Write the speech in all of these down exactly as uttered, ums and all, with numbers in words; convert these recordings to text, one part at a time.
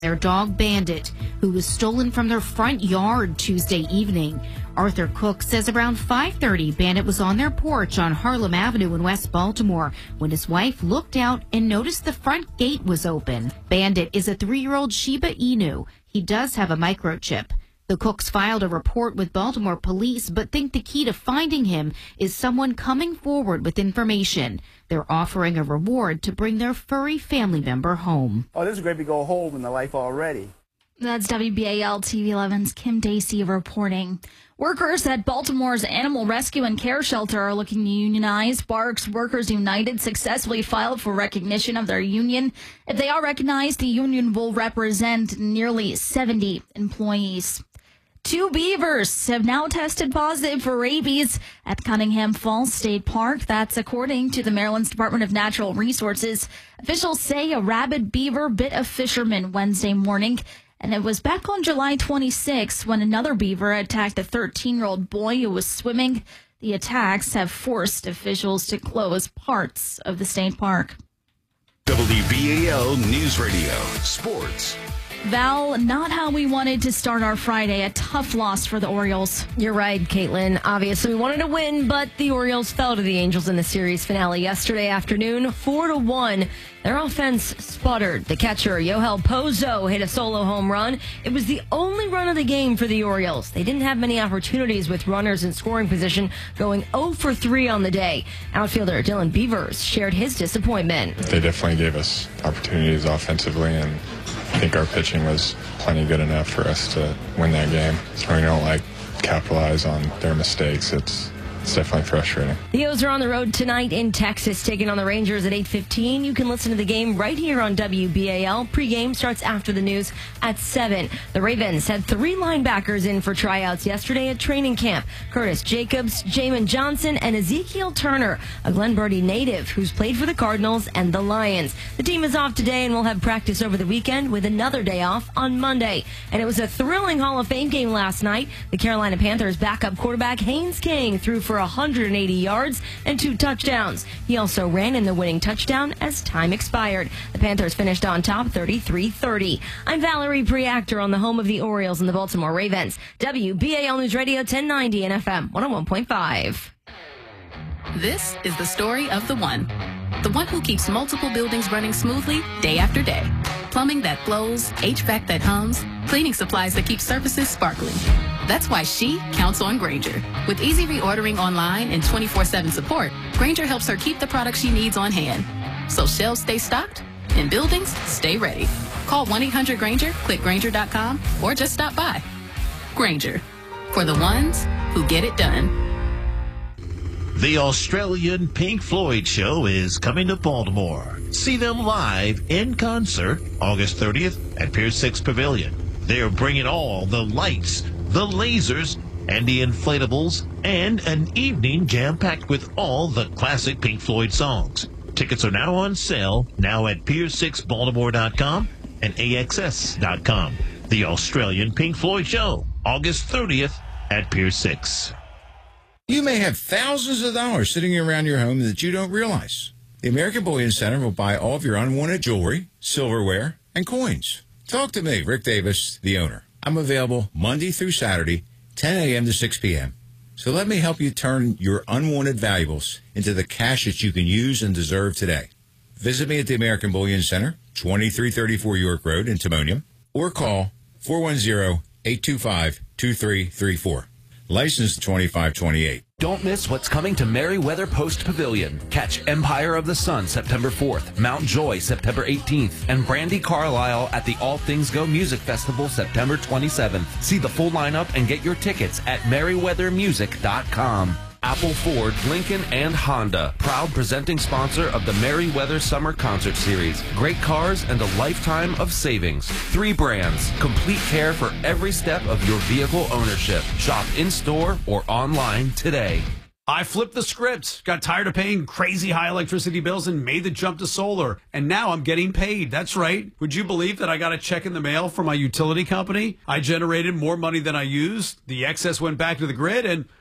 their dog Bandit, who was stolen from their front yard Tuesday evening. Arthur Cook says around five thirty, Bandit was on their porch on Harlem Avenue in West Baltimore when his wife looked out and noticed the front gate was open. Bandit is a three-year-old Shiba Inu. He does have a microchip. The Cooks filed a report with Baltimore police, but think the key to finding him is someone coming forward with information. They're offering a reward to bring their furry family member home. Oh, this is a great big old hole in the life already. That's W B A L T V eleven's Kim Dacey reporting. Workers at Baltimore's Animal Rescue and Care Shelter are looking to unionize. Barks Workers United successfully filed for recognition of their union. If they are recognized, the union will represent nearly seventy employees. Two beavers have now tested positive for rabies at Cunningham Falls State Park. That's according to the Maryland's Department of Natural Resources. Officials say a rabid beaver bit a fisherman Wednesday morning, and it was back on July twenty-sixth when another beaver attacked a thirteen-year-old boy who was swimming. The attacks have forced officials to close parts of the state park. W B A L News Radio, Sports. Val, not how we wanted to start our Friday. A tough loss for the Orioles. You're right, Caitlin. Obviously, we wanted to win, but the Orioles fell to the Angels in the series finale yesterday afternoon, four to one. Their offense sputtered. The catcher, Yohel Pozo, hit a solo home run. It was the only run of the game for the Orioles. They didn't have many opportunities with runners in scoring position, going oh for three on the day. Outfielder Dylan Beavers shared his disappointment. They definitely gave us opportunities offensively, and I think our pitching was plenty good enough for us to win that game. So we don't like capitalize on their mistakes. It's It's definitely frustrating. The O's are on the road tonight in Texas, taking on the Rangers at eight fifteen. You can listen to the game right here on W B A L. Pre-game starts after the news at seven. The Ravens had three linebackers in for tryouts yesterday at training camp. Curtis Jacobs, Jamin Johnson, and Ezekiel Turner, a Glen Burnie native who's played for the Cardinals and the Lions. The team is off today and will have practice over the weekend with another day off on Monday. And it was a thrilling Hall of Fame game last night. The Carolina Panthers backup quarterback Haynes King threw for for one hundred eighty yards and two touchdowns. He also ran in the winning touchdown as time expired. The Panthers finished on top thirty-three thirty. I'm Valerie Preactor on the home of the Orioles and the Baltimore Ravens. W B A L News Radio ten ninety and F M one oh one point five. This is the story of the one. The one who keeps multiple buildings running smoothly day after day. Plumbing that flows, H V A C that hums, cleaning supplies that keep surfaces sparkling. That's why she counts on Grainger. With easy reordering online and twenty-four seven support, Grainger helps her keep the products she needs on hand. So shelves stay stocked and buildings stay ready. Call one eight hundred Grainger, click Grainger dot com, or just stop by. Grainger, for the ones who get it done. The Australian Pink Floyd show is coming to Baltimore. See them live in concert August thirtieth at Pier six Pavilion. They're bringing all the lights, the lasers, and the inflatables, and an evening jam-packed with all the classic Pink Floyd songs. Tickets are now on sale, now at pier six baltimore dot com and A X S dot com. The Australian Pink Floyd show, August thirtieth at Pier six. You may have thousands of dollars sitting around your home that you don't realize. The American Bullion Center will buy all of your unwanted jewelry, silverware, and coins. Talk to me, Rick Davis, the owner. I'm available Monday through Saturday, ten a.m. to six p.m. So let me help you turn your unwanted valuables into the cash that you can use and deserve today. Visit me at the American Bullion Center, twenty-three thirty-four York Road in Timonium, or call four one zero, eight two five, two three three four. License twenty-five twenty-eight. Don't miss what's coming to Merriweather Post Pavilion. Catch Empire of the Sun September fourth, Mount Joy September eighteenth, and Brandy Carlisle at the All Things Go Music Festival September twenty-seventh. See the full lineup and get your tickets at merriweather music dot com. Apple, Ford, Lincoln, and Honda, proud presenting sponsor of the Merriweather Summer Concert Series. Great cars and a lifetime of savings. Three brands, complete care for every step of your vehicle ownership. Shop in-store or online today. I flipped the script, got tired of paying crazy high electricity bills and made the jump to solar. And now I'm getting paid. That's right. Would you believe that I got a check in the mail from my utility company? I generated more money than I used. The excess went back to the grid and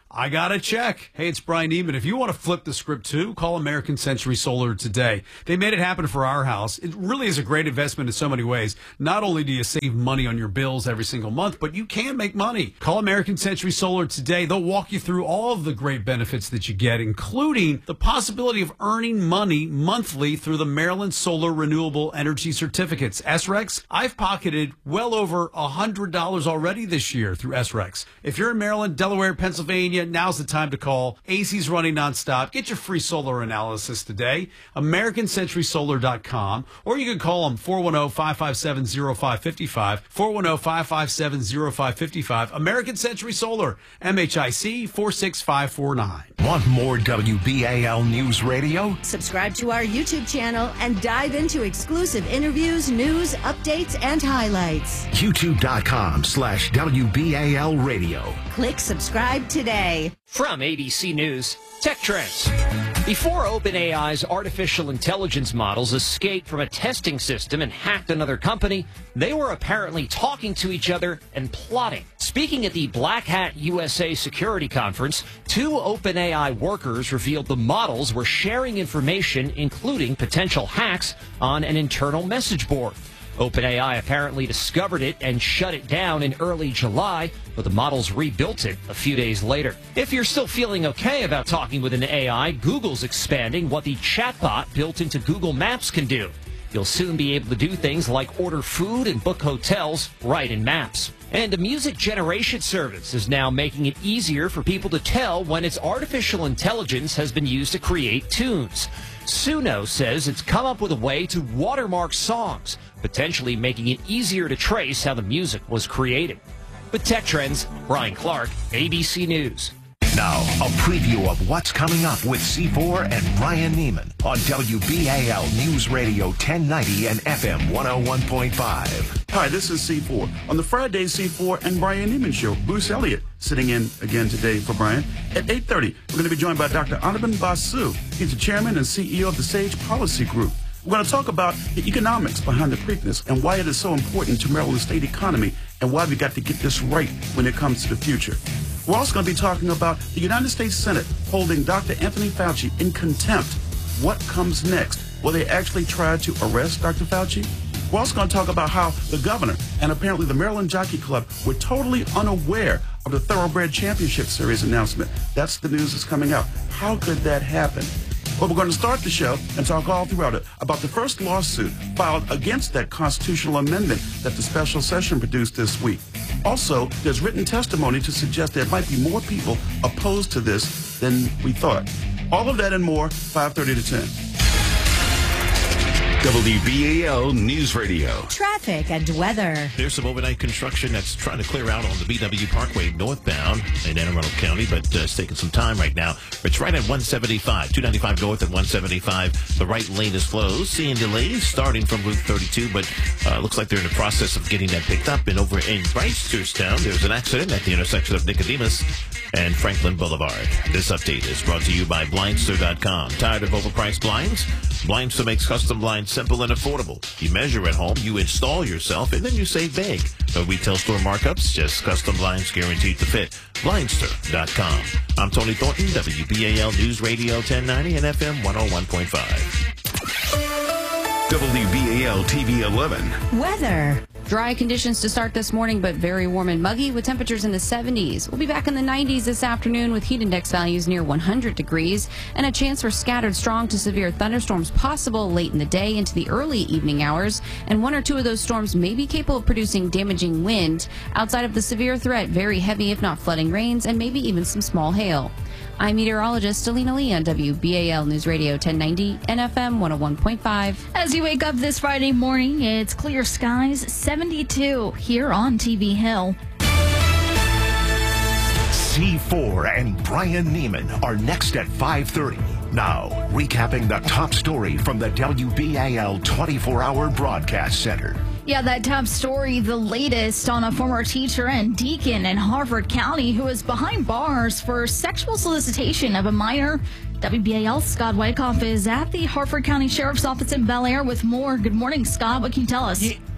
I got a check. Hey, it's Brian Neiman. If you want to flip the script too, call American Century Solar today. They made it happen for our house. It really is a great investment in so many ways. Not only do you save money on your bills every single month, but you can make money. Call American Century Solar today. They'll walk you through all of the great benefits that you get, including the possibility of earning money monthly through the Maryland Solar Renewable Energy Certificates. S R E Cs, I've pocketed well over one hundred dollars already this year through S R E Cs. If you're in Maryland, Delaware, Pennsylvania, now's the time to call. A C's running nonstop. Get your free solar analysis today. American Century Solar dot com. Or you can call them four one zero, five five seven, zero five five five. four one zero, five five seven, zero five five five. American Century Solar. M H I C four six five four nine. Want more W B A L News Radio? Subscribe to our YouTube channel and dive into exclusive interviews, news, updates, and highlights. YouTube.com slash WBAL Radio. Click subscribe today. From A B C News, Tech Trends. Before OpenAI's artificial intelligence models escaped from a testing system and hacked another company, they were apparently talking to each other and plotting. Speaking at the Black Hat U S A Security Conference, two OpenAI workers revealed the models were sharing information, including potential hacks, on an internal message board. OpenAI apparently discovered it and shut it down in early July, but the models rebuilt it a few days later. If you're still feeling okay about talking with an A I, Google's expanding what the chatbot built into Google Maps can do. You'll soon be able to do things like order food and book hotels right in Maps. And a music generation service is now making it easier for people to tell when its artificial intelligence has been used to create tunes. Suno says it's come up with a way to watermark songs, potentially making it easier to trace how the music was created. With Tech Trends, Brian Clark, A B C News. Now, a preview of what's coming up with C four and Brian Neiman on W B A L News Radio ten ninety and F M one oh one point five. Hi, this is C four. On the Friday C four and Brian Neiman Show, Bruce Elliott sitting in again today for Brian. At eight thirty, we're going to be joined by Doctor Anirban Basu. He's the chairman and C E O of the SAGE Policy Group. We're going to talk about the economics behind the Preakness and why it is so important to Maryland's state economy and why we got to get this right when it comes to the future. We're also going to be talking about the United States Senate holding Doctor Anthony Fauci in contempt. What comes next? Will they actually try to arrest Doctor Fauci? We're also going to talk about how the governor and apparently the Maryland Jockey Club were totally unaware of the Thoroughbred Championship Series announcement. That's the news that's coming out. How could that happen? Well, we're going to start the show and talk all throughout it about the first lawsuit filed against that constitutional amendment that the special session produced this week. Also, there's written testimony to suggest there might be more people opposed to this than we thought. All of that and more, five thirty to ten. W B A L News Radio. Traffic and weather. There's some overnight construction that's trying to clear out on the B W Parkway northbound in Anne Arundel County, but uh, it's taking some time right now. It's right at one seventy-five, two ninety-five north at one seventy-five. The right lane is closed. Seeing delays starting from Route thirty-two, but uh, looks like they're in the process of getting that picked up. And over in Brycestown, there's an accident at the intersection of Nicodemus and Franklin Boulevard. This update is brought to you by Blindster dot com. Tired of overpriced blinds? Blindster makes custom blinds simple and affordable. You measure at home, you install yourself, and then you save big. No retail store markups, just custom blinds guaranteed to fit. Blindster dot com. I'm Tony Thornton, W B A L News Radio ten ninety and F M one oh one point five. W B A L T V eleven. Weather. Dry conditions to start this morning, but very warm and muggy with temperatures in the seventies. We'll be back in the nineties this afternoon with heat index values near one hundred degrees and a chance for scattered strong to severe thunderstorms possible late in the day into the early evening hours. And one or two of those storms may be capable of producing damaging wind. Outside of the severe threat, very heavy if not flooding rains and maybe even some small hail. I'm meteorologist Alina Lee on W B A L News Radio ten ninety and F M one oh one point five. As you wake up this Friday morning, it's clear skies, seventy-two here on T V Hill. C four and Brian Neiman are next at five thirty. Now, recapping the top story from the W B A L twenty-four hour broadcast center. Yeah, that top story, the latest on a former teacher and deacon in Harford County who is behind bars for sexual solicitation of a minor. W B A L's Scott Wyckoff is at the Harford County Sheriff's Office in Bel Air with more. Good morning, Scott. What can you tell us?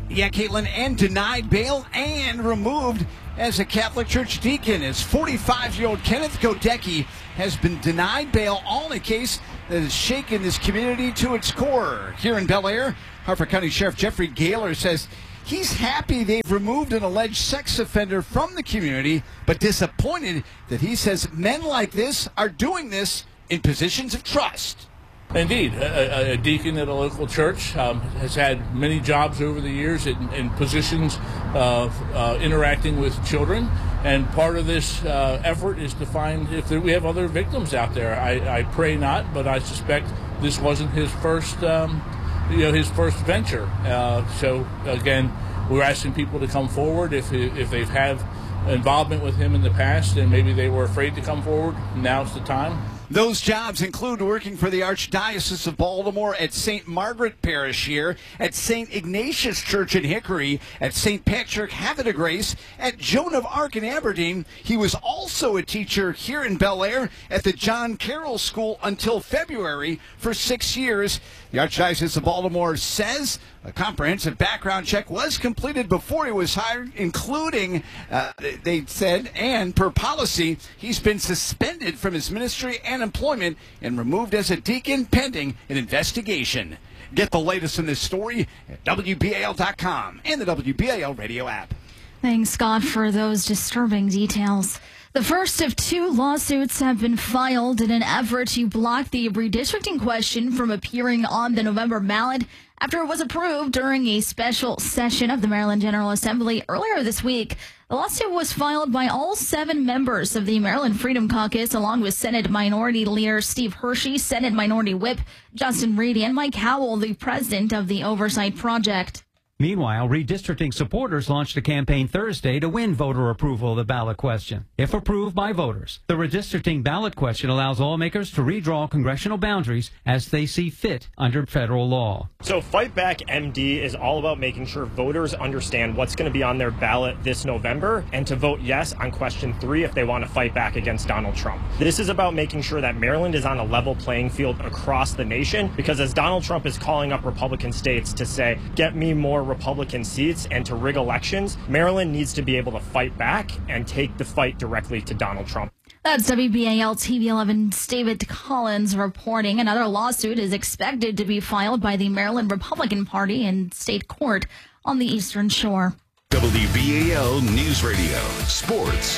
Yeah, Caitlin, and denied bail and removed as a Catholic Church deacon. As forty-five-year-old Kenneth Godecki has been denied bail, all in a case that has shaken this community to its core. Here in Bel Air, Harford County Sheriff Jeffrey Gaylor says he's happy they've removed an alleged sex offender from the community, but disappointed that he says men like this are doing this in positions of trust. Indeed, a, a deacon at a local church um, has had many jobs over the years in, in positions of uh, interacting with children, and part of this uh, effort is to find if there, we have other victims out there. I, I pray not, but I suspect this wasn't his first, um, you know, his first venture. Uh, so again, we're asking people to come forward if if they've had involvement with him in the past, and maybe they were afraid to come forward. Now's the time. Those jobs include working for the Archdiocese of Baltimore at Saint Margaret Parish here, at Saint Ignatius Church in Hickory, at Saint Patrick Havre de Grace, at Joan of Arc in Aberdeen. He was also a teacher here in Bel Air at the John Carroll School until February for six years. The Archdiocese of Baltimore says a comprehensive background check was completed before he was hired, including, uh, they said, and per policy, he's been suspended from his ministry and employment and removed as a deacon pending an investigation. Get the latest in this story at W B A L dot com and the W B A L radio app. Thanks, Scott, for those disturbing details. The first of two lawsuits have been filed in an effort to block the redistricting question from appearing on the November ballot after it was approved during a special session of the Maryland General Assembly earlier this week. The lawsuit was filed by all seven members of the Maryland Freedom Caucus, along with Senate Minority Leader Steve Hershey, Senate Minority Whip Justin Reedy, and Mike Howell, the president of the Oversight Project. Meanwhile, redistricting supporters launched a campaign Thursday to win voter approval of the ballot question. If approved by voters, the redistricting ballot question allows lawmakers to redraw congressional boundaries as they see fit under federal law. So Fight Back M D is all about making sure voters understand what's going to be on their ballot this November and to vote yes on question three if they want to fight back against Donald Trump. This is about making sure that Maryland is on a level playing field across the nation, because as Donald Trump is calling up Republican states to say, get me more Republican seats and to rig elections, Maryland needs to be able to fight back and take the fight directly to Donald Trump. That's W B A L T V eleven's David Collins reporting. Another lawsuit is expected to be filed by the Maryland Republican Party in state court on the Eastern Shore. W B A L News Radio Sports.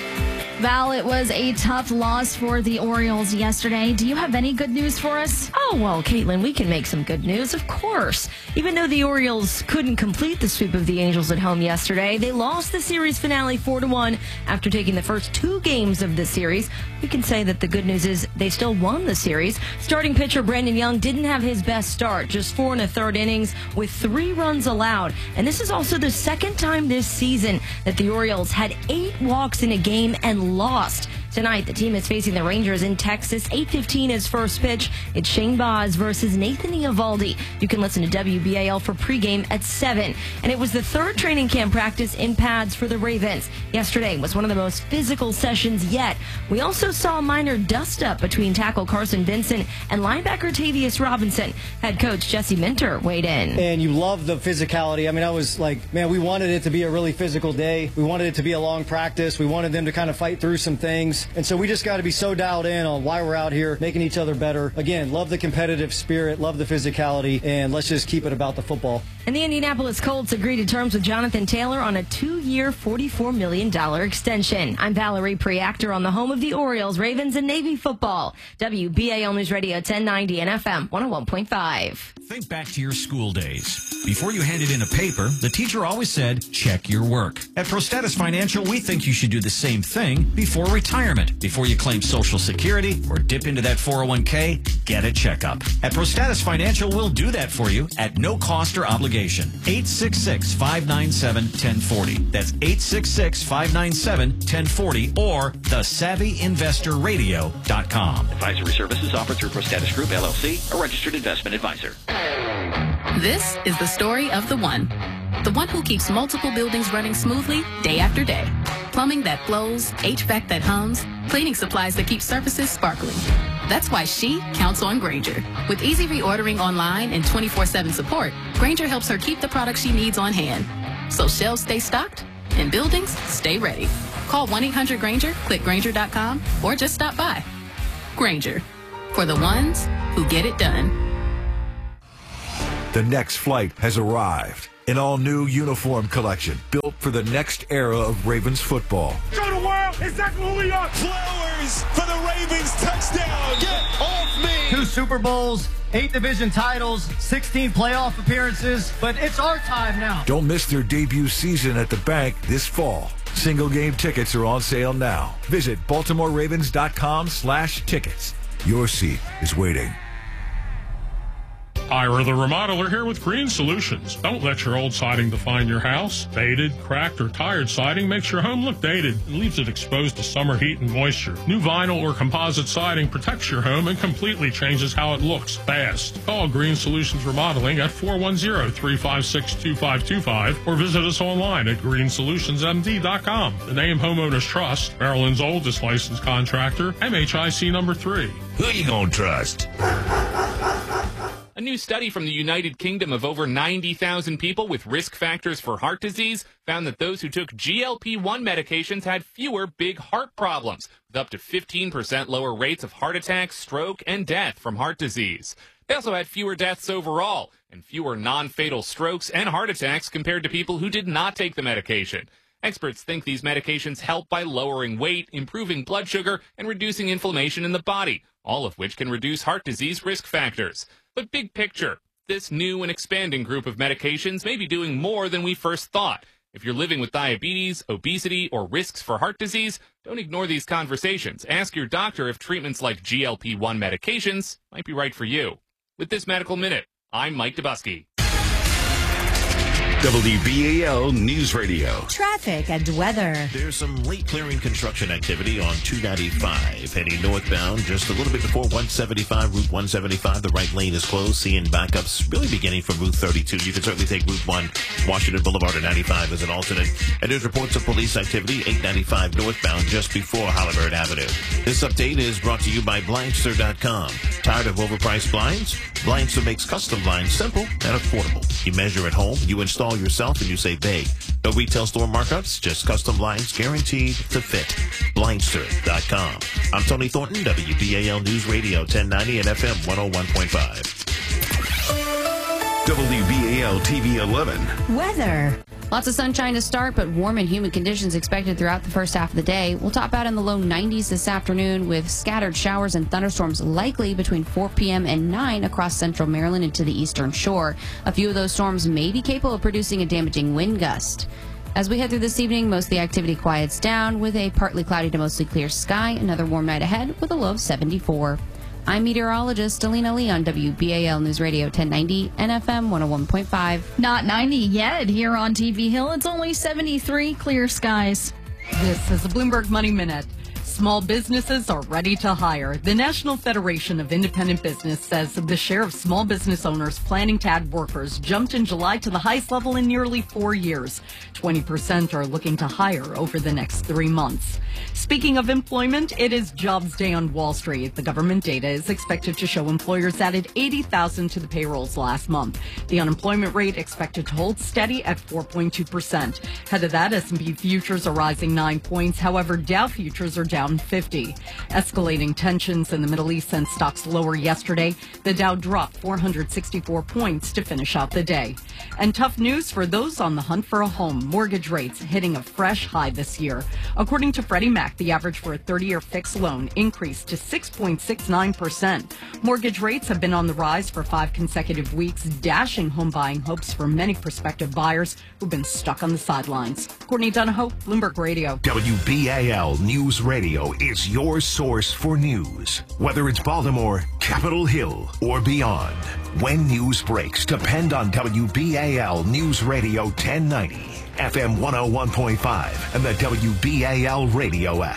Val, it was a tough loss for the Orioles yesterday. Do you have any good news for us? Oh, well, Caitlin, we can make some good news, of course. Even though the Orioles couldn't complete the sweep of the Angels at home yesterday, they lost the series finale four to one after taking the first two games of the series. We can say that the good news is they still won the series. Starting pitcher Brandon Young didn't have his best start, just four and a third innings with three runs allowed. And this is also the second time this season that the Orioles had eight walks in a game and lost. Tonight, the team is facing the Rangers in Texas. eight fifteen is first pitch. It's Shane Baz versus Nathan Eovaldi. You can listen to W B A L for pregame at seven. And it was the third training camp practice in pads for the Ravens. Yesterday was one of the most physical sessions yet. We also saw a minor dust-up between tackle Carson Vincent and linebacker Tavius Robinson. Head coach Jesse Minter weighed in. And you love the physicality. I mean, I was like, man, we wanted it to be a really physical day. We wanted it to be a long practice. We wanted them to kind of fight through some things. And so we just got to be so dialed in on why we're out here, making each other better. Again, love the competitive spirit, love the physicality, and let's just keep it about the football. And the Indianapolis Colts agreed to terms with Jonathan Taylor on a two-year, forty-four million dollars extension. I'm Valerie Preactor on the home of the Orioles, Ravens, and Navy football. W B A L News Radio ten ninety and F M one oh one point five. Think back to your school days. Before you handed in a paper, the teacher always said, check your work. At ProStatus Financial, we think you should do the same thing before retirement. Before you claim Social Security or dip into that four oh one k, get a checkup. At ProStatus Financial, we'll do that for you at no cost or obligation. eight six six, five nine seven, one oh four oh. That's eight six six, five nine seven, one oh four oh or the savvy investor radio dot com. Advisory services offered through ProStatus Group, L L C, a registered investment advisor. This is the story of the one. The one who keeps multiple buildings running smoothly day after day. Plumbing that flows, H V A C that hums, cleaning supplies that keep surfaces sparkling. That's why she counts on Grainger. With easy reordering online and twenty-four seven support, Grainger helps her keep the products she needs on hand. So shelves stay stocked and buildings stay ready. Call one eight hundred Grainger, click Grainger dot com, or just stop by. Grainger, for the ones who get it done. The next flight has arrived. An all-new uniform collection built for the next era of Ravens football. Show the world exactly who we are. Flowers for the Ravens touchdown. Get off me. Two Super Bowls, eight division titles, sixteen playoff appearances, but it's our time now. Don't miss their debut season at the bank this fall. Single game tickets are on sale now. Visit Baltimore Ravens dot com slash tickets. Your seat is waiting. Ira the Remodeler here with Green Solutions. Don't let your old siding define your house. Faded, cracked, or tired siding makes your home look dated and leaves it exposed to summer heat and moisture. New vinyl or composite siding protects your home and completely changes how it looks fast. Call Green Solutions Remodeling at four one zero, three five six, two five two five or visit us online at green solutions m d dot com. The name Homeowners Trust, Maryland's oldest licensed contractor, M H I C number three. Who you gonna trust? A new study from the United Kingdom of over ninety thousand people with risk factors for heart disease found that those who took G L P one medications had fewer big heart problems, with up to fifteen percent lower rates of heart attack, stroke, and death from heart disease. They also had fewer deaths overall and fewer non-fatal strokes and heart attacks compared to people who did not take the medication. Experts think these medications help by lowering weight, improving blood sugar, and reducing inflammation in the body, all of which can reduce heart disease risk factors. But big picture, this new and expanding group of medications may be doing more than we first thought. If you're living with diabetes, obesity, or risks for heart disease, don't ignore these conversations. Ask your doctor if treatments like G L P one medications might be right for you. With this Medical Minute, I'm Mike Dubusky. W B A L News Radio. Traffic and weather. There's some late clearing construction activity on two ninety-five heading northbound just a little bit before one seventy-five. Route one seventy-five, the right lane is closed. Seeing backups really beginning from Route thirty-two. You can certainly take Route one, Washington Boulevard and ninety-five as an alternate. And there's reports of police activity eight ninety-five northbound just before Hollywood Avenue. This update is brought to you by Blindster dot com. Tired of overpriced blinds? Blindster makes custom blinds simple and affordable. You measure at home, you install yourself, and you say big. No retail store markups, just custom blinds guaranteed to fit. Blindster dot com. I'm Tony Thornton, W B A L News Radio ten ninety and F M one oh one point five. W B A L T V eleven. Weather. Lots of sunshine to start, but warm and humid conditions expected throughout the first half of the day. We'll top out in the low nineties this afternoon with scattered showers and thunderstorms likely between four p.m. and nine across central Maryland and to the eastern shore. A few of those storms may be capable of producing a damaging wind gust. As we head through this evening, most of the activity quiets down with a partly cloudy to mostly clear sky. Another warm night ahead with a low of seventy-four. I'm meteorologist Alina Lee on W B A L News Radio ten ninety and F M one oh one point five. Not ninety yet here on T V Hill. It's only seventy-three, clear skies. This is the Bloomberg Money Minute. Small businesses are ready to hire. The National Federation of Independent Business says the share of small business owners planning to add workers jumped in July to the highest level in nearly four years. twenty percent are looking to hire over the next three months. Speaking of employment, it is Jobs Day on Wall Street. The government data is expected to show employers added eighty thousand to the payrolls last month. The unemployment rate expected to hold steady at four point two percent. Ahead of that, S and P futures are rising nine points. However, Dow futures are down fifty. Escalating tensions in the Middle East sent stocks lower yesterday. The Dow dropped four hundred sixty-four points to finish out the day. And tough news for those on the hunt for a home. Mortgage rates hitting a fresh high this year. According to Freddie Mac, the average for a thirty-year fixed loan increased to six point six nine percent. Mortgage rates have been on the rise for five consecutive weeks, dashing home buying hopes for many prospective buyers who've been stuck on the sidelines. Courtney Donahoe, Bloomberg Radio. W B A L News Radio is your source for news. Whether it's Baltimore, Capitol Hill, or beyond. When news breaks, depend on W B A L News Radio ten ninety, F M one oh one point five, and the W B A L radio app.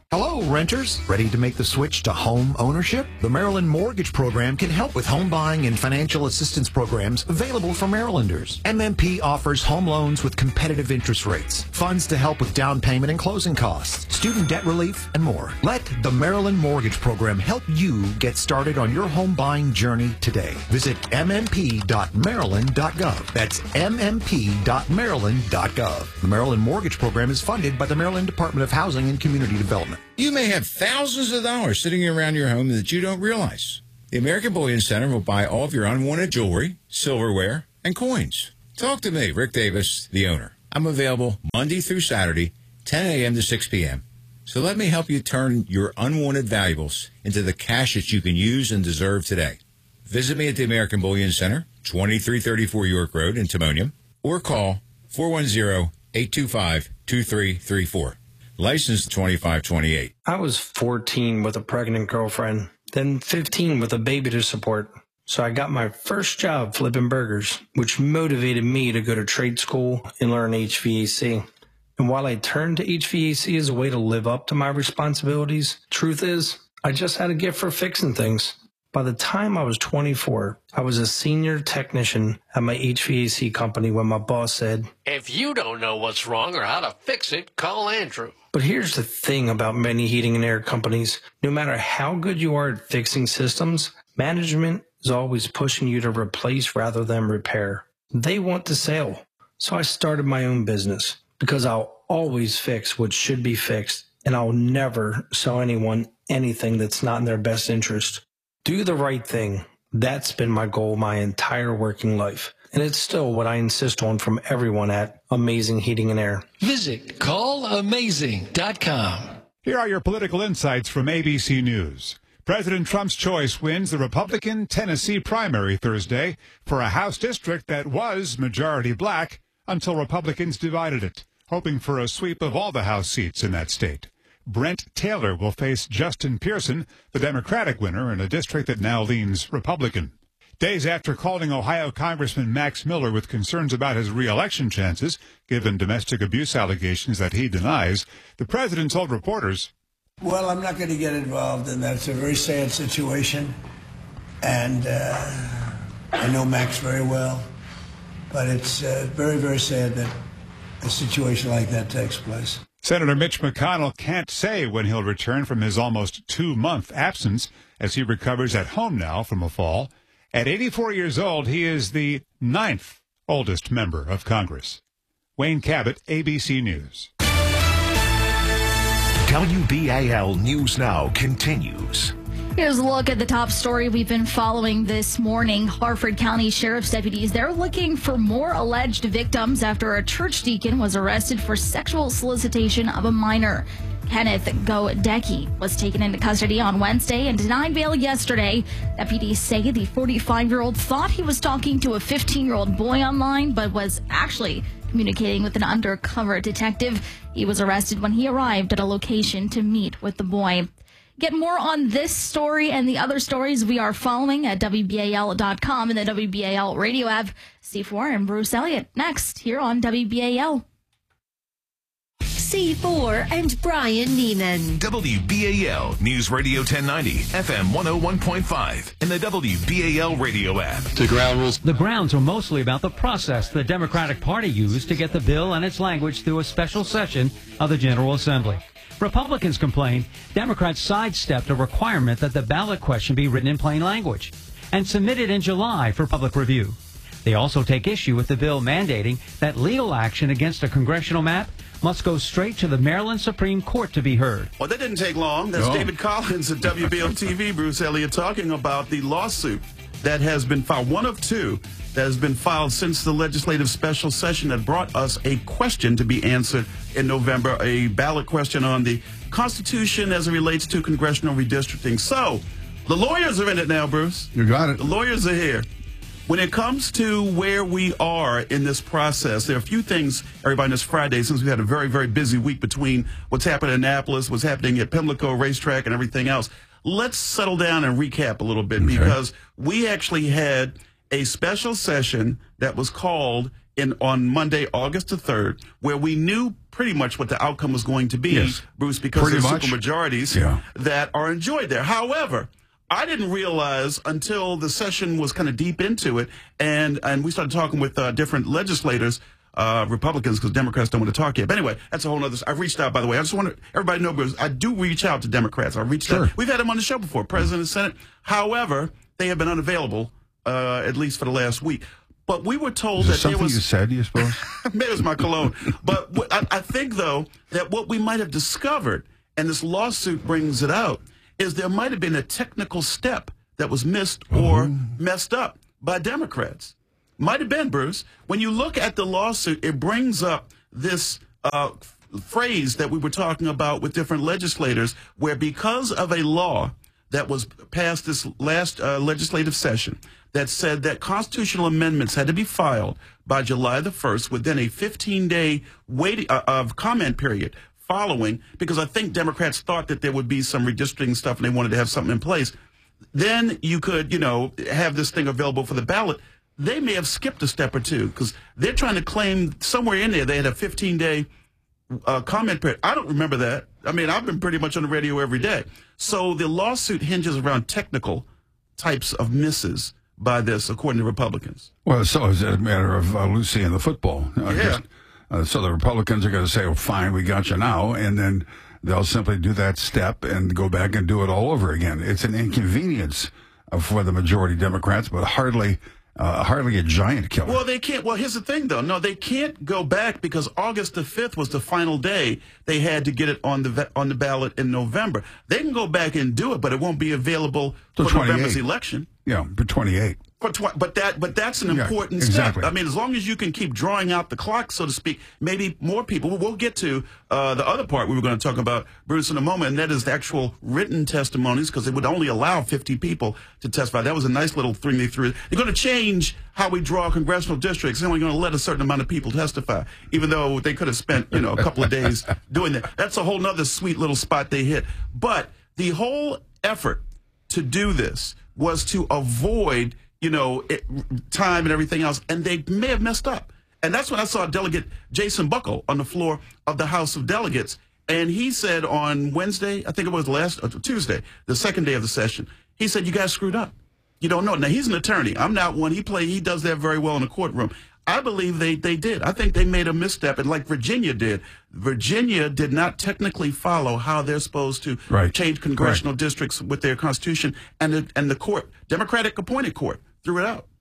Hello, renters. Ready to make the switch to home ownership? The Maryland Mortgage Program can help with home buying and financial assistance programs available for Marylanders. M M P offers home loans with competitive interest rates, funds to help with down payment and closing costs, student debt relief, and more. Let the Maryland Mortgage Program help you get started on your home buying journey today. Visit m m p dot maryland dot gov. That's m m p dot maryland dot gov. The Maryland Mortgage Program is funded by the Maryland Department of Housing and Community Development. You may have thousands of dollars sitting around your home that you don't realize. The American Bullion Center will buy all of your unwanted jewelry, silverware, and coins. Talk to me, Rick Davis, the owner. I'm available Monday through Saturday, ten a.m. to six p.m. So let me help you turn your unwanted valuables into the cash that you can use and deserve today. Visit me at the American Bullion Center, twenty-three thirty-four York Road in Timonium, or call four one zero, eight two five, two three three four. Licensed twenty-five twenty-eight. I was fourteen with a pregnant girlfriend, then fifteen with a baby to support. So I got my first job flipping burgers, which motivated me to go to trade school and learn H V A C. And while I turned to H V A C as a way to live up to my responsibilities, truth is, I just had a gift for fixing things. By the time I was twenty-four, I was a senior technician at my H V A C company when my boss said, "If you don't know what's wrong or how to fix it, call Andrew." But here's the thing about many heating and air companies. No matter how good you are at fixing systems, management is always pushing you to replace rather than repair. They want the sale. So I started my own business because I'll always fix what should be fixed, and I'll never sell anyone anything that's not in their best interest. Do the right thing. That's been my goal my entire working life. And it's still what I insist on from everyone at Amazing Heating and Air. Visit call amazing dot com. Here are your political insights from A B C News. President Trump's choice wins the Republican Tennessee primary Thursday for a House district that was majority black until Republicans divided it, hoping for a sweep of all the House seats in that state. Brent Taylor will face Justin Pearson, the Democratic winner in a district that now leans Republican. Days after calling Ohio Congressman Max Miller with concerns about his re-election chances, given domestic abuse allegations that he denies, the president told reporters, "Well, I'm not going to get involved in that. It's a very sad situation, and uh, I know Max very well, but it's uh, very, very sad that a situation like that takes place." Senator Mitch McConnell can't say when he'll return from his almost two-month absence as he recovers at home now from a fall. At eighty-four years old, he is the ninth oldest member of Congress. Wayne Cabot, A B C News. W B A L News Now continues. Here's a look at the top story we've been following this morning. Harford County Sheriff's deputies, they're looking for more alleged victims after a church deacon was arrested for sexual solicitation of a minor. Kenneth Godecki was taken into custody on Wednesday and denied bail yesterday. Deputies say the forty-five-year-old thought he was talking to a fifteen-year-old boy online, but was actually communicating with an undercover detective. He was arrested when he arrived at a location to meet with the boy. Get more on this story and the other stories we are following at W B A L dot com and the W B A L radio app. C four and Bruce Elliott next here on W B A L. C four and Brian Neiman. W B A L News Radio ten ninety, F M one oh one point five, and the W B A L radio app. The ground rules. The grounds are mostly about the process the Democratic Party used to get the bill and its language through a special session of the General Assembly. Republicans complain Democrats sidestepped a requirement that the ballot question be written in plain language and submitted in July for public review. They also take issue with the bill mandating that legal action against a congressional map must go straight to the Maryland Supreme Court to be heard. Well, that didn't take long. That's No. David Collins at W B L T V, Bruce Elliott, talking about the lawsuit that has been filed, one of two that has been filed since the legislative special session that brought us a question to be answered in November, a ballot question on the Constitution as it relates to congressional redistricting. So, the lawyers are in it now, Bruce. You got it. The lawyers are here. When it comes to where we are in this process, there are a few things, everybody, this Friday, since we had a very, very busy week between what's happening in Annapolis, what's happening at Pimlico Racetrack, and everything else. Let's settle down and recap a little bit, okay, because we actually had a special session that was called in on Monday, August the third, where we knew pretty much what the outcome was going to be, yes. Bruce, because pretty there's much. supermajorities yeah. that are enjoyed there. However, I didn't realize until the session was kind of deep into it, and, and we started talking with uh, different legislators, uh, Republicans, because Democrats don't want to talk yet. But anyway, that's a whole other. I've reached out, by the way. I just want to everybody to know, Bruce, I do reach out to Democrats. I reached sure. out. We've had them on the show before, President and Senate. However, they have been unavailable, uh, at least for the last week. But we were told Is that there something there was you said, you suppose? maybe it was my cologne. But w- I, I think, though, that what we might have discovered, and this lawsuit brings it out, is there might have been a technical step that was missed or mm-hmm. messed up by Democrats. Might have been, Bruce. When you look at the lawsuit, it brings up this uh, phrase that we were talking about with different legislators, where because of a law that was passed this last uh, legislative session that said that constitutional amendments had to be filed by July the first within a fifteen-day wait uh, of comment period following, because I think Democrats thought that there would be some redistricting stuff and they wanted to have something in place. Then you could, you know, have this thing available for the ballot. They may have skipped a step or two because they're trying to claim somewhere in there they had a fifteen-day uh, comment period. I don't remember that. I mean, I've been pretty much on the radio every day. So the lawsuit hinges around technical types of misses by this, according to Republicans. Well, so is it a matter of uh, Lucy and the football. I yeah. Guess, uh, so the Republicans are going to say, well, fine, we got you now, and then they'll simply do that step and go back and do it all over again. It's an inconvenience uh, for the majority Democrats, but hardly uh, hardly a giant killer. Well, they can't. Well, here's the thing, though. No, they can't go back because August the fifth was the final day they had to get it on the on the ballot in November. They can go back and do it, but it won't be available So for November's election. Yeah, for twenty-eight. For tw- but that, but that's an Yeah, important exactly. step. I mean, as long as you can keep drawing out the clock, so to speak, maybe more people. We'll get to uh, the other part we were going to talk about, Bruce, in a moment, and that is the actual written testimonies, because it would only allow fifty people to testify. That was a nice little thing they threw. They're going to change how we draw congressional districts. They're only going to let a certain amount of people testify, even though they could have spent, you know, a couple of days doing that. That's a whole nother sweet little spot they hit. But the whole effort to do this was to avoid, you know, it, time and everything else, and they may have messed up. And that's when I saw Delegate Jason Buckle on the floor of the House of Delegates, and he said on Wednesday, I think it was last uh, Tuesday, the second day of the session, he said, you guys screwed up. You don't know. Now, he's an attorney. I'm not one. He play. He does that very well in the courtroom. I believe they, they did. I think they made a misstep, and like Virginia did. Virginia did not technically follow how they're supposed to right. change congressional right. districts with their constitution, and the, and the court, Democratic appointed court, threw it out.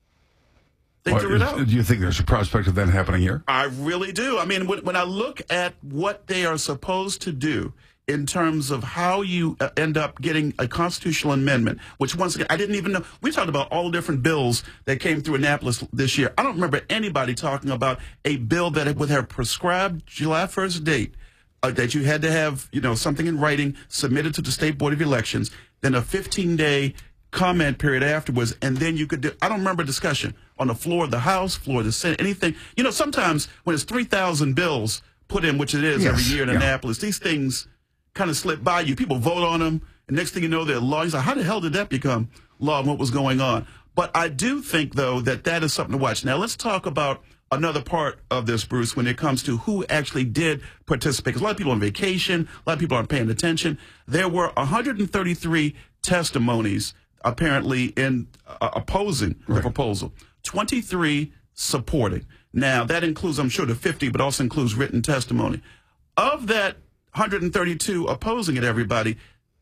They Well, threw it is- out. Do you think there's a prospect of that happening here? I really do. I mean, when, when I look at what they are supposed to do in terms of how you uh, end up getting a constitutional amendment, which once again, I didn't even know. We talked about all the different bills that came through Annapolis this year. I don't remember anybody talking about a bill that would have prescribed July first date, uh, that you had to have, you know, something in writing submitted to the State Board of Elections, then a fifteen-day comment period afterwards, and then you could do, I don't remember discussion on the floor of the House, floor of the Senate, anything. You know, sometimes when it's three thousand bills put in, which it is Yes, every year in yeah. Annapolis, these things kind of slip by you. People vote on them, and next thing you know, they're law. He's like, how the hell did that become law and what was going on? But I do think, though, that that is something to watch. Now, let's talk about another part of this, Bruce, when it comes to who actually did participate. Because a lot of people on vacation, a lot of people aren't paying attention. There were one hundred thirty-three testimonies apparently in uh, opposing the Right. proposal, twenty-three supporting. Now, that includes, I'm sure, the fifty, but also includes written testimony. Of that one hundred thirty-two opposing it, everybody,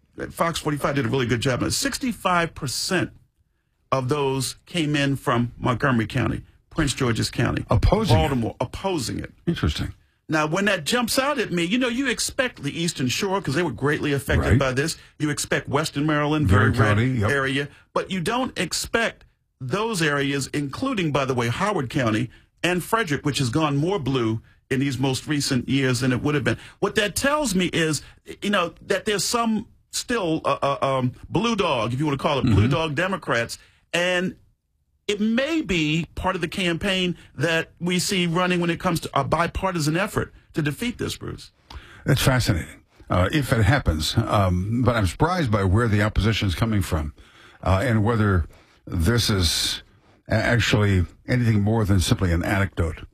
Fox forty-five did a really good job. sixty-five percent of those came in from Montgomery County, Prince George's County, Opposing it? Baltimore, opposing it. Interesting. Now, when that jumps out at me, you know, you expect the Eastern Shore, because they were greatly affected Right. by this. You expect Western Maryland, very Very red rowdy, yep. area. But you don't expect those areas, including, by the way, Howard County and Frederick, which has gone more blue in these most recent years than it would have been. What that tells me is, you know, that there's some still uh, uh, um, blue dog, if you want to call it, Mm-hmm. blue dog Democrats. And it may be part of the campaign that we see running when it comes to a bipartisan effort to defeat this, Bruce. That's fascinating, uh, if it happens. Um, but I'm surprised by where the opposition is coming from uh, and whether this is a- actually anything more than simply an anecdote.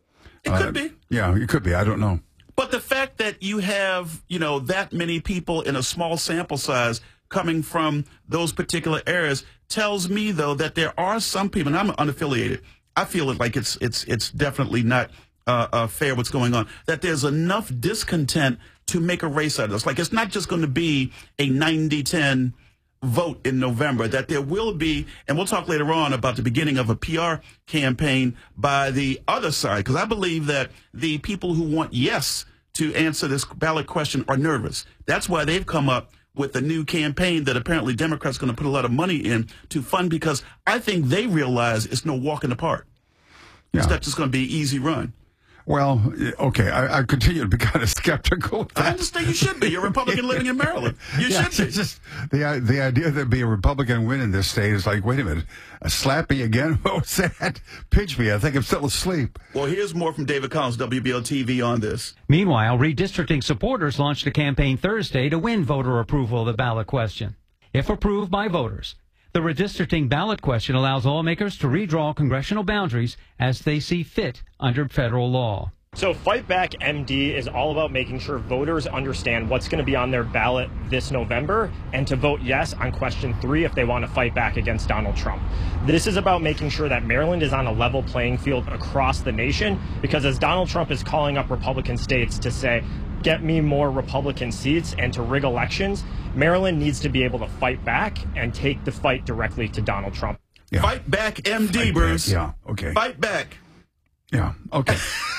It Uh, could be. Yeah, it could be. I don't know. But the fact that you have, you know, that many people in a small sample size coming from those particular areas tells me, though, that there are some people, and I'm unaffiliated. I feel it like it's it's it's definitely not uh, uh, fair what's going on, that there's enough discontent to make a race out of this. Like, it's not just going to be a ninety ten vote in November, that there will be, and we'll talk later on about the beginning of a P R campaign by the other side, because I believe that the people who want yes to answer this ballot question are nervous. That's why they've come up with a new campaign that apparently Democrats are going to put a lot of money in to fund, because I think they realize it's no walk in the park. Yeah. It's not just going to be an easy run. Well, okay, I, I continue to be kind of skeptical. I understand you should be. You're a Republican living in Maryland. You yeah, should be. Just the the idea that be a Republican win in this state is like, wait a minute, uh, slap me again? What was that? Pinch me. I think I'm still asleep. Well, here's more from David Collins, W B L T V, on this. Meanwhile, redistricting supporters launched a campaign Thursday to win voter approval of the ballot question. If approved by voters, the redistricting ballot question allows lawmakers to redraw congressional boundaries as they see fit under federal law. So Fight Back M D is all about making sure voters understand what's going to be on their ballot this November and to vote yes on question three if they want to fight back against Donald Trump. This is about making sure that Maryland is on a level playing field across the nation, because as Donald Trump is calling up Republican states to say, get me more Republican seats and to rig elections, Maryland needs to be able to fight back and take the fight directly to Donald Trump. Yeah. Fight Back M D, Fight Bruce. Back. Yeah, okay. Fight back. Yeah, okay.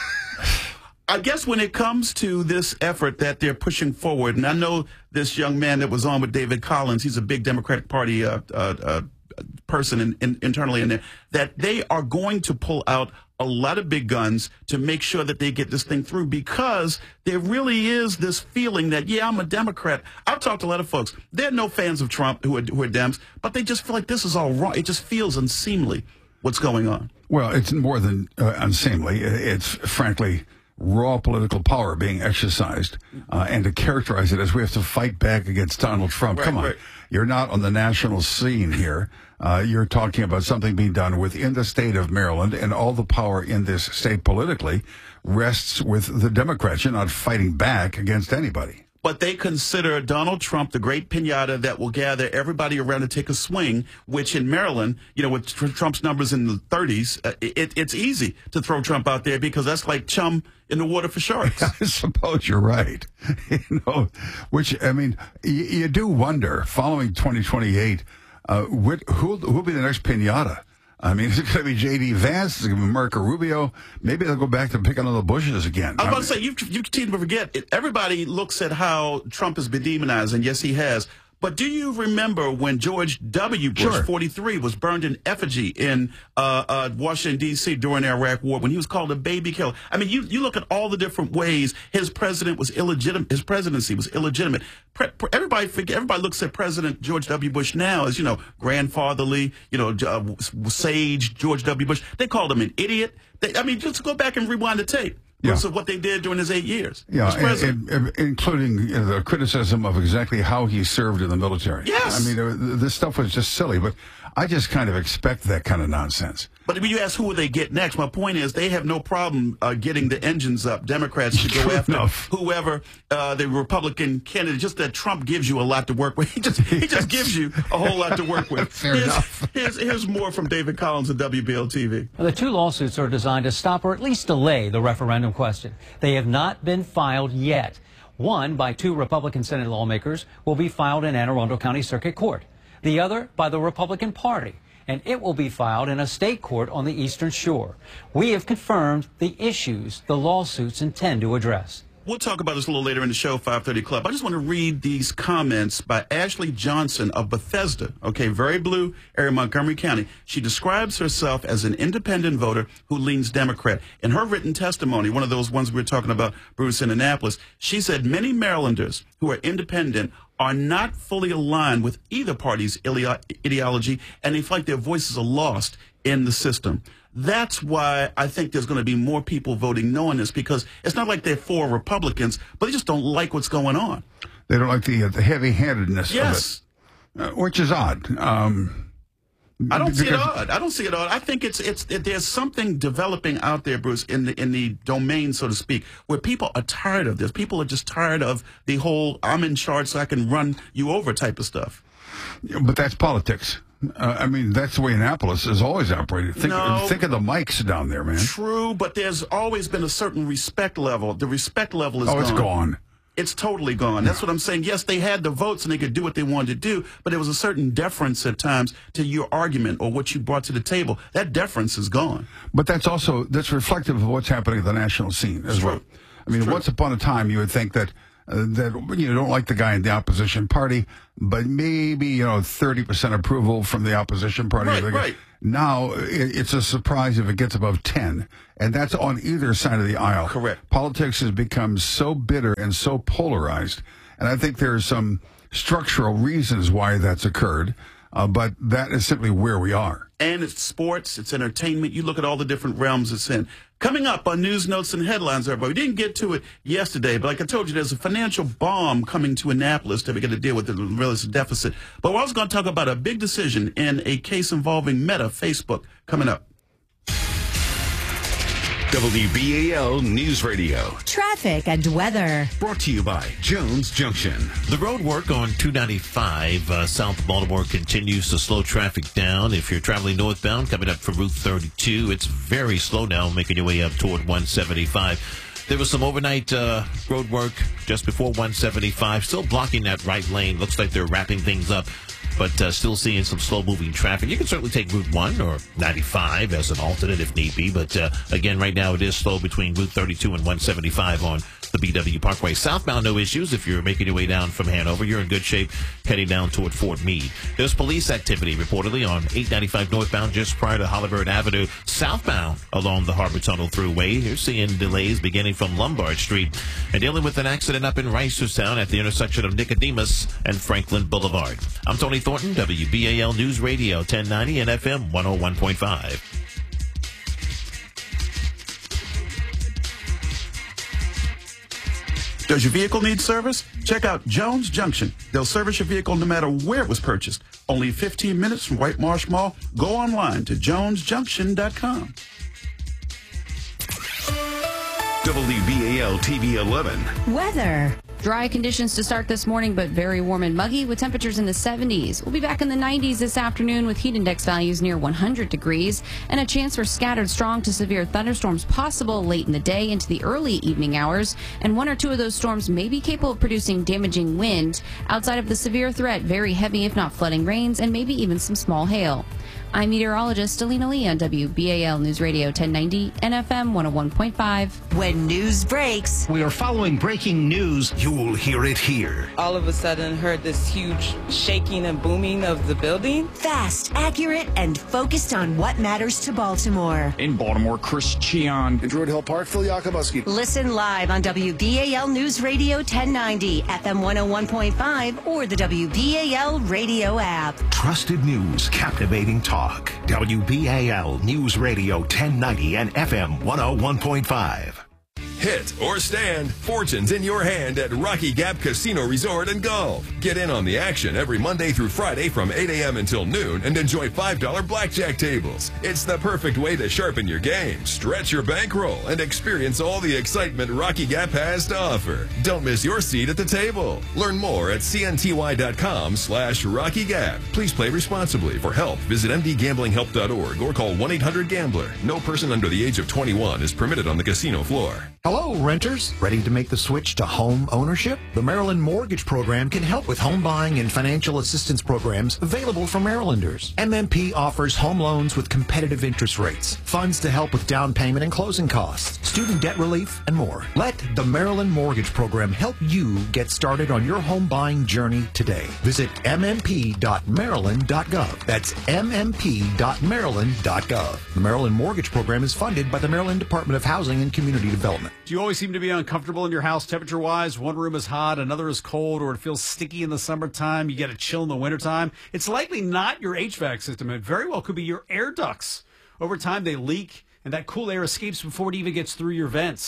I guess when it comes to this effort that they're pushing forward, and I know this young man that was on with David Collins, he's a big Democratic Party uh, uh, uh, person in, in, internally in there, that they are going to pull out a lot of big guns to make sure that they get this thing through, because there really is this feeling that, yeah, I'm a Democrat. I've talked to a lot of folks. They're no fans of Trump who are, who are Dems, but they just feel like this is all wrong. It just feels unseemly what's going on. Well, it's more than uh, unseemly. It's, frankly, raw political power being exercised, uh, and to characterize it as we have to fight back against Donald Trump. Right, Come on. right. You're not on the national scene here. Uh, you're talking about something being done within the state of Maryland, and all the power in this state politically rests with the Democrats. You're not fighting back against anybody. But they consider Donald Trump the great piñata that will gather everybody around to take a swing, which in Maryland, you know, with tr- Trump's numbers in the thirties, uh, it, it's easy to throw Trump out there because that's like chum in the water for sharks. I suppose you're right. You know, which, I mean, you, you do wonder, following twenty twenty-eight, uh, what, who'll, who'll be the next piñata? I mean, is it going to be J D Vance? Is it going to be Marco Rubio? Maybe they'll go back to picking on the bushes again. I was about to say, you, you continue to forget, it, everybody looks at how Trump has been demonized, and yes, he has. But do you remember when George W. Bush, Sure. forty-three, was burned in effigy in uh, uh, Washington, D C during the Iraq War, when he was called a baby killer? I mean, you, you look at all the different ways his president was illegitimate. His presidency was illegitimate. Pre- pre- everybody forget, everybody looks at President George W. Bush now as, you know, grandfatherly, you know, uh, sage George W. Bush. They called him an idiot. They, I mean, just go back and rewind the tape. Yeah. Of what they did during his eight years. Yeah, as president. and, and, including you know, the criticism of exactly how he served in the military. Yes. I mean, uh, this stuff was just silly, but I just kind of expect that kind of nonsense. But when you ask who will they get next, my point is they have no problem uh, getting the engines up. Democrats to go after enough. whoever uh, the Republican candidate. Just that Trump gives you a lot to work with. He just he just gives you a whole lot to work with. Fair here's, enough. Here's, here's more from David Collins of W B L T V. The two lawsuits are designed to stop or at least delay the referendum question. They have not been filed yet. One by two Republican Senate lawmakers will be filed in Anne Arundel County Circuit Court. The other by the Republican Party, and it will be filed in a state court on the Eastern Shore. We have confirmed the issues the lawsuits intend to address. We'll talk about this a little later in the show, five thirty Club. I just want to read these comments by Ashley Johnson of Bethesda, okay, very blue area, Montgomery County. She describes herself as an independent voter who leans Democrat. In her written testimony, one of those ones we were talking about, Bruce, in Annapolis, she said many Marylanders who are independent are not fully aligned with either party's ideology, and they feel like their voices are lost in the system. That's why I think there's going to be more people voting no on this, because it's not like they're for Republicans, but they just don't like what's going on. They don't like the, uh, the heavy-handedness Yes. of it, uh, which is odd. Um, I don't see it Because- odd. I don't see it odd. I think it's it's it, there's something developing out there, Bruce, in the in the domain, so to speak, where people are tired of this. People are just tired of the whole "I'm in charge, so I can run you over" type of stuff. But that's politics. Uh, I mean, that's the way Annapolis has always operated. Think, No. think of the mics down there, man. True, but there's always been a certain respect level. The respect level is Oh, gone. it's gone. It's totally gone. That's what I'm saying. Yes, they had the votes and they could do what they wanted to do, but there was a certain deference at times to your argument or what you brought to the table. That deference is gone. But that's also that's reflective of what's happening at the national scene as well. I mean, once upon a time, you would think that uh, that you don't like the guy in the opposition party, but maybe you know thirty percent approval from the opposition party. Right, right. Now it, it's a surprise if it gets above ten, and that's on either side of the aisle. Correct. Politics has become so bitter and so polarized, and I think there are some structural reasons why that's occurred. Uh, but that is simply where we are. And it's sports, it's entertainment. You look at all the different realms it's in. Coming up on News Notes and Headlines, everybody. We didn't get to it yesterday, but like I told you, there's a financial bomb coming to Annapolis that we got to deal with the relative deficit. But we're also going to talk about a big decision in a case involving Meta, Facebook, coming up. W B A L News Radio. Traffic and weather. Brought to you by Jones Junction. The road work on two ninety-five uh, south Baltimore continues to slow traffic down. If you're traveling northbound, coming up from Route thirty-two, it's very slow now, making your way up toward one seventy-five. There was some overnight uh, road work just before one seventy-five, still blocking that right lane. Looks like they're wrapping things up, but uh, still seeing some slow-moving traffic. You can certainly take Route one or ninety-five as an alternate if need be, but uh, again, right now it is slow between Route thirty-two and one seventy-five on the B W Parkway. Southbound, no issues. If you're making your way down from Hanover, you're in good shape heading down toward Fort Meade. There's police activity reportedly on eight ninety-five northbound just prior to Hollywood Avenue. Southbound along the Harbor Tunnel Thruway, you're seeing delays beginning from Lombard Street and dealing with an accident up in Reisterstown at the intersection of Nicodemus and Franklin Boulevard. I'm Tony Thornton, W B A L News Radio, ten ninety and F M one oh one point five. Does your vehicle need service? Check out Jones Junction. They'll service your vehicle no matter where it was purchased. Only fifteen minutes from White Marsh Mall. Go online to jones junction dot com. W B A L T V eleven. Weather. Dry conditions to start this morning, but very warm and muggy with temperatures in the seventies. We'll be back in the nineties this afternoon with heat index values near one hundred degrees and a chance for scattered strong to severe thunderstorms possible late in the day into the early evening hours. And one or two of those storms may be capable of producing damaging wind. Outside of the severe threat, very heavy, if not flooding rains, and maybe even some small hail. I'm meteorologist Alina Lee on W B A L News Radio ten ninety and F M one oh one point five. When news breaks, We are following breaking news. You'll hear it here. All of a sudden heard this huge shaking and booming of the building. fast, accurate, and focused on what matters to Baltimore. In Baltimore, Chris Cheon. In Druid Hill Park, Phil Yakubuski. Listen live on W B A L News Radio ten ninety, F M one oh one point five, or the W B A L radio app. Trusted news, captivating talk. W B A L News Radio ten ninety and F M one oh one point five. Hit or stand, fortune's in your hand at Rocky Gap Casino Resort and Golf. Get in on the action every Monday through Friday from eight a.m. until noon and enjoy five dollar blackjack tables. It's the perfect way to sharpen your game, stretch your bankroll, and experience all the excitement Rocky Gap has to offer. Don't miss your seat at the table. Learn more at cnty.com slash Rocky Gap. Please play responsibly. For help, visit m d gambling help dot org or call one eight hundred gambler. No person under the age of twenty-one is permitted on the casino floor. Hello, renters. Ready to make the switch to home ownership? The Maryland Mortgage Program can help with home buying and financial assistance programs available for Marylanders. M M P offers home loans with competitive interest rates, funds to help with down payment and closing costs, student debt relief, and more. Let the Maryland Mortgage Program help you get started on your home buying journey today. Visit m m p dot maryland dot gov. That's m m p dot maryland dot gov. The Maryland Mortgage Program is funded by the Maryland Department of Housing and Community Development. Do you always seem to be uncomfortable in your house temperature-wise? One room is hot, another is cold, or it feels sticky in the summertime, you get a chill in the wintertime? It's likely not your H V A C system. It very well could be your air ducts. Over time, they leak, and that cool air escapes before it even gets through your vents.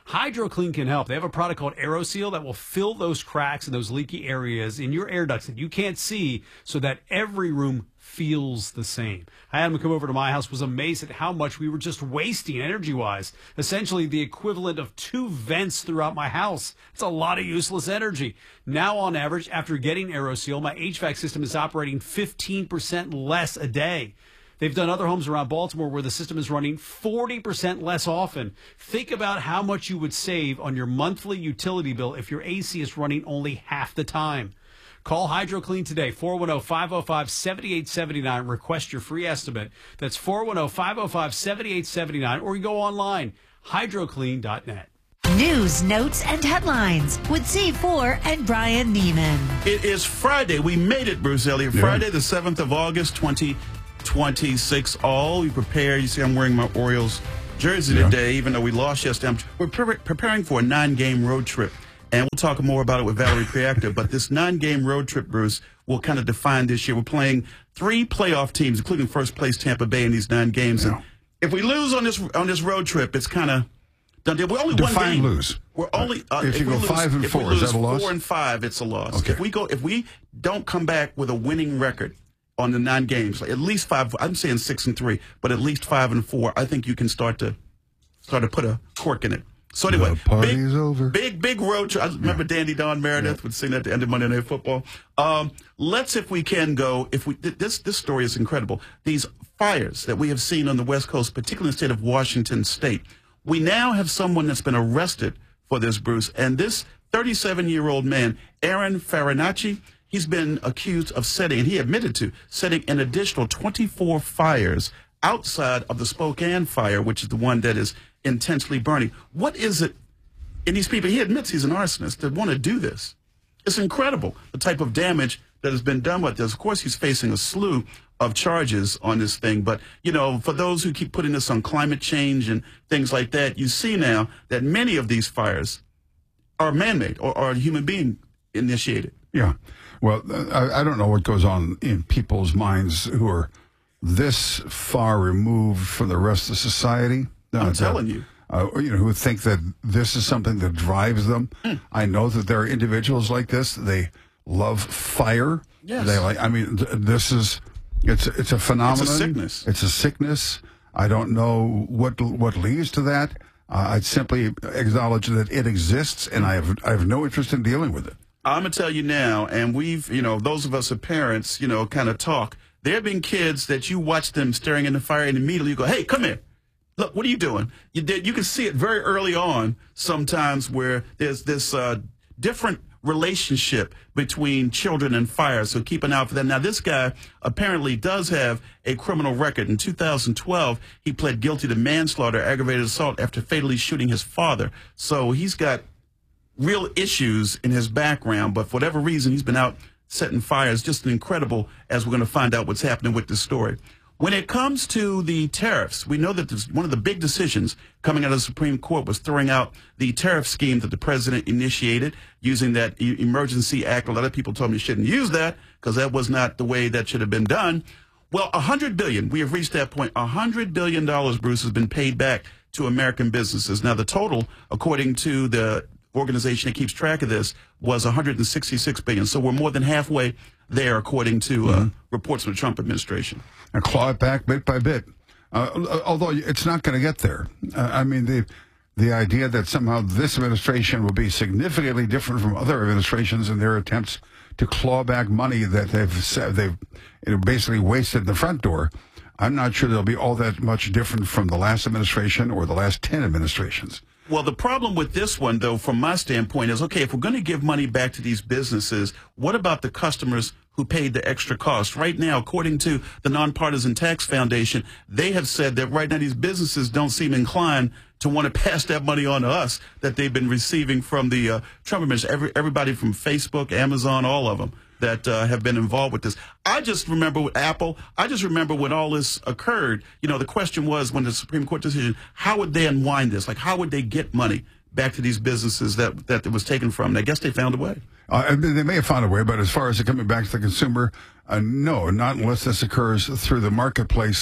HydroClean can help. They have a product called AeroSeal that will fill those cracks and those leaky areas in your air ducts that you can't see so that every room feels the same. I had him come over to my house, was amazed at how much we were just wasting energy-wise. Essentially the equivalent of two vents throughout my house. It's a lot of useless energy. Now, on average, after getting AeroSeal, my H V A C system is operating fifteen percent less a day. They've done other homes around Baltimore where the system is running forty percent less often. Think about how much you would save on your monthly utility bill if your A C is running only half the time. Call HydroClean today, four one zero, five zero five, seven eight seven nine. Request your free estimate. That's four one zero, five zero five, seven eight seven nine. Or you go online, hydro clean dot net. News, notes, and headlines with Z four and Brian Neiman. It is Friday. We made it, Bruce Elliott. Yeah. Friday, the seventh of August, twenty twenty-six. All we prepare. You see, I'm wearing my Orioles jersey Yeah. today, even though we lost yesterday. I'm, we're pre- preparing for a nine-game road trip. And we'll talk more about it with Valerie Preactor. But this nine-game road trip, Bruce, will kind of define this year. We're playing three playoff teams, including first-place Tampa Bay in these nine games. Yeah. And if we lose on this on this road trip, it's kind of done deal. We're only Define one game. lose. We're only uh, if you we go lose, five and if four, we lose is that a loss? Four and five, it's a loss. Okay. If we go, if we don't come back with a winning record on the nine games, like at least five. I'm saying six and three, but at least five and four. I think you can start to start to put a cork in it. So anyway, the party's big, over. big, big road trip. I remember yeah. Dandy Don Meredith yeah. would sing that at the end of Monday Night Football. Um, let's, if we can, go. If we this this story is incredible. These fires that we have seen on the West Coast, particularly in the state of Washington State. We now have someone that's been arrested for this, Bruce, and this thirty-seven-year-old man, Aaron Farinacci, he's been accused of setting, and he admitted to setting an additional twenty-four fires outside of the Spokane fire, which is the one that is intensely burning. What is it in these people? He admits he's an arsonist that want to do this. It's incredible the type of damage that has been done with this. Of course, he's facing a slew of charges on this thing. But, you know, for those who keep putting this on climate change and things like that, you see now that many of these fires are man-made or are human being initiated. Yeah. Well, I, I don't know what goes on in people's minds who are this far removed from the rest of society. I'm uh, telling you. Uh, you know, who think that this is something that drives them. Mm. I know that there are individuals like this. They love fire. Yes. They like, I mean, th- this is, it's, it's a phenomenon. It's a sickness. It's a sickness. I don't know what, what leads to that. Uh, I'd simply acknowledge that it exists, and I have, I have no interest in dealing with it. I'm going to tell you now, and we've, you know, those of us as parents, you know, kind of talk. There have been kids that you watch them staring in the fire, and immediately you go, hey, come here. Look, what are you doing? You did. You can see it very early on sometimes where there's this uh, different relationship between children and fire. So keep an eye out for that. Now, this guy apparently does have a criminal record. In two thousand twelve, he pled guilty to manslaughter, aggravated assault after fatally shooting his father. So he's got real issues in his background. But for whatever reason, he's been out setting fires. Just incredible as we're going to find out what's happening with this story. When it comes to the tariffs, we know that one of the big decisions coming out of the Supreme Court was throwing out the tariff scheme that the president initiated using that e- emergency act. A lot of people told me you shouldn't use that because that was not the way that should have been done. Well, one hundred billion dollars, we have reached that point. one hundred billion dollars, Bruce, has been paid back to American businesses. Now, the total, according to the organization that keeps track of this, was one hundred sixty-six billion dollars. So we're more than halfway there, according to mm-hmm. uh, reports from the Trump administration. And claw it back bit by bit. Uh, although it's not going to get there. Uh, I mean, the the idea that somehow this administration will be significantly different from other administrations in their attempts to claw back money that they've they've you know, basically wasted in the front door, I'm not sure they'll be all that much different from the last administration or the last ten administrations. Well, the problem with this one, though, from my standpoint, is, okay, if we're going to give money back to these businesses, what about the customers who paid the extra cost? Right now, according to the Nonpartisan Tax Foundation, they have said that right now these businesses don't seem inclined to want to pass that money on to us that they've been receiving from the uh, Trump administration. Every, everybody from Facebook, Amazon, all of them that uh, have been involved with this. I just remember with Apple, I just remember when all this occurred, you know, the question was when the Supreme Court decision, how would they unwind this? Like, how would they get money back to these businesses that, that it was taken from? And I guess they found a way. Uh, they may have found a way, but as far as it coming back to the consumer, uh, no, not unless this occurs through the marketplace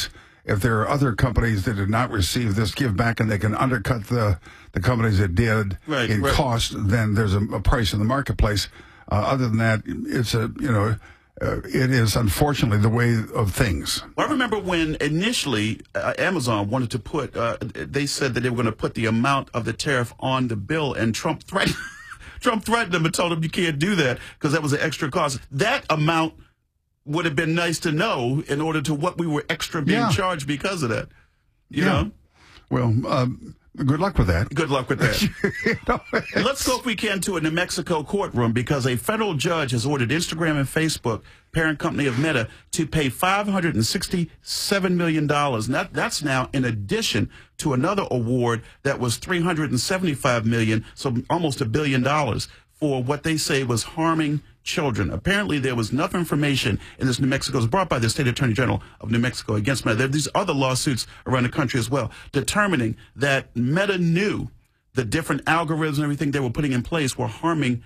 if there are other companies that did not receive this give back and they can undercut the, the companies that did right, in right. cost, then there's a, a price in the marketplace. Uh, other than that, it's a, you know, uh, it is unfortunately the way of things. Well, I remember when initially uh, Amazon wanted to put, uh, they said that they were going to put the amount of the tariff on the bill, and Trump threatened, Trump threatened them and told them you can't do that because that was an extra cost. That amount would have been nice to know in order to what we were extra being Yeah. charged because of that. You Yeah. know? Well, um, good luck with that. Good luck with that. Let's go, if we can, to a New Mexico courtroom because a federal judge has ordered Instagram and Facebook, parent company of Meta, to pay five hundred sixty-seven million dollars. And that, that's now in addition to another award that was three hundred seventy-five million dollars, so almost a billion dollars, for what they say was harming children. Apparently, there was enough information in this New Mexico, it was brought by the State Attorney General of New Mexico against Meta. There are these other lawsuits around the country as well, determining that Meta knew the different algorithms and everything they were putting in place were harming